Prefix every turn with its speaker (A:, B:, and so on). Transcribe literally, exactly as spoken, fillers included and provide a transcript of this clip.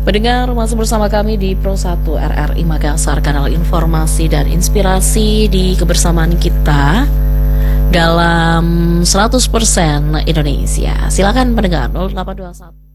A: Pendengar masih bersama kami di Pro satu R R I Makassar, kanal informasi dan inspirasi di kebersamaan kita dalam seratus persen Indonesia. Silakan pendengar nol delapan dua satu.